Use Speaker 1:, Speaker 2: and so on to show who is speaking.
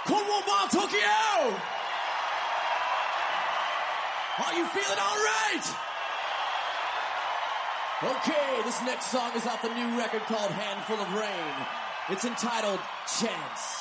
Speaker 1: Konwon Tokyo! Are you feeling all right? Okay, this next song is off the new record called Handful of Rain. It's entitled Chance.